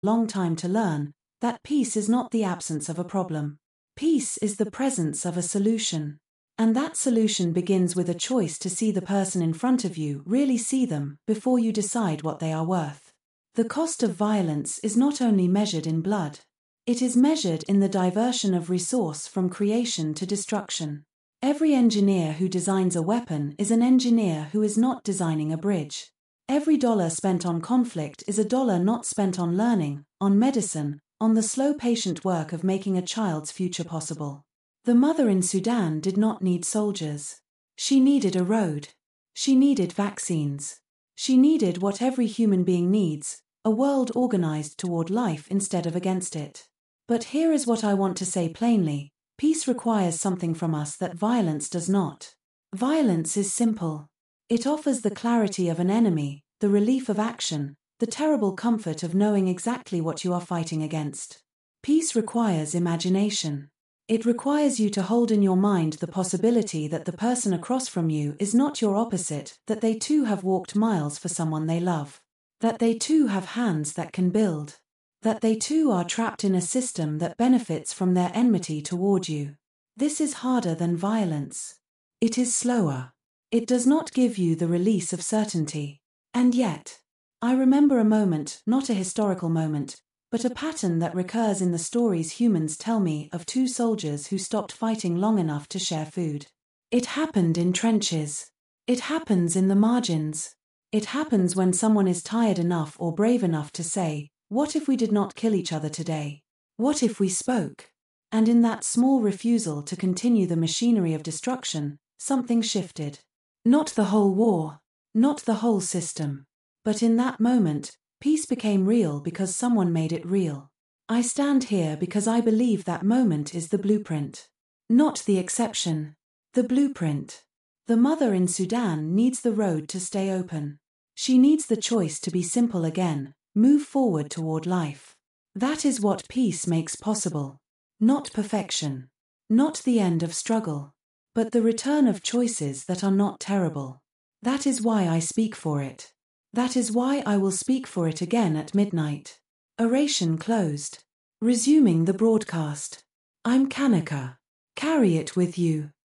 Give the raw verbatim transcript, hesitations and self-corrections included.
long time to learn that peace is not the absence of a problem. Peace is the presence of a solution. And that solution begins with a choice to see the person in front of you, really see them, before you decide what they are worth. The cost of violence is not only measured in blood. It is measured in the diversion of resource from creation to destruction. Every engineer who designs a weapon is an engineer who is not designing a bridge. Every dollar spent on conflict is a dollar not spent on learning, on medicine, on the slow patient work of making a child's future possible. The mother in Sudan did not need soldiers. She needed a road. She needed vaccines. She needed what every human being needs, a world organized toward life instead of against it. But here is what I want to say plainly: peace requires something from us that violence does not. Violence is simple. It offers the clarity of an enemy, the relief of action, the terrible comfort of knowing exactly what you are fighting against. Peace requires imagination. It requires you to hold in your mind the possibility that the person across from you is not your opposite, that they too have walked miles for someone they love, that they too have hands that can build, that they too are trapped in a system that benefits from their enmity toward you. This is harder than violence. It is slower. It does not give you the release of certainty. And yet, I remember a moment, not a historical moment, but a pattern that recurs in the stories humans tell me of two soldiers who stopped fighting long enough to share food. It happened in trenches. It happens in the margins. It happens when someone is tired enough or brave enough to say, "What if we did not kill each other today? What if we spoke?" And in that small refusal to continue the machinery of destruction, something shifted. Not the whole war, not the whole system. But in that moment, peace became real because someone made it real. I stand here because I believe that moment is the blueprint. Not the exception. The blueprint. The mother in Sudan needs the road to stay open. She needs the choice to be simple again, move forward toward life. That is what peace makes possible. Not perfection. Not the end of struggle. But the return of choices that are not terrible. That is why I speak for it. That is why I will speak for it again at midnight. Oration closed. Resuming the broadcast. I'm Kanika. Carry it with you.